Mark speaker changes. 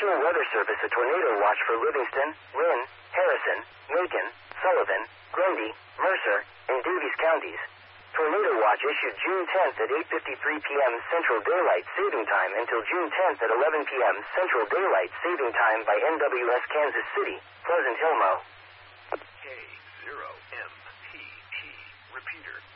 Speaker 1: National Weather Service a tornado watch for Livingston, Lynn, Harrison, Macon, Sullivan, Grundy, Mercer, and Davies counties. Tornado watch issued June 10th at 8:53 p.m. Central Daylight Saving Time until June 10th at 11 p.m. Central Daylight Saving Time by NWS Kansas City, Pleasant Hill, Mo.
Speaker 2: K0MPP. Repeater.